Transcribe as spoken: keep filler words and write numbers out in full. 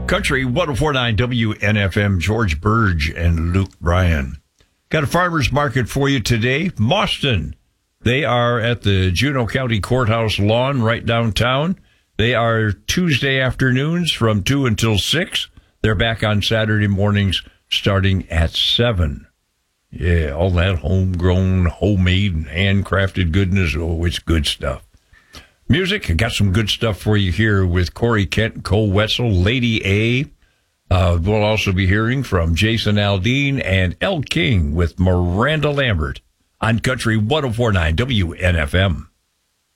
Country one oh four point nine W N F M, George Burge and Luke Bryan. Got a farmer's market for you today. Mauston. They are at the Juneau County Courthouse lawn right downtown. They are Tuesday afternoons from two until six. They're back on Saturday mornings starting at seven. Yeah, all that homegrown, homemade, and handcrafted goodness. Oh, it's good stuff. Music, I got some good stuff for you here with Corey Kent, Cole Wetzel, Lady A. Uh, we'll also be hearing from Jason Aldean and Elle King with Miranda Lambert on Country one oh four point nine W N F M.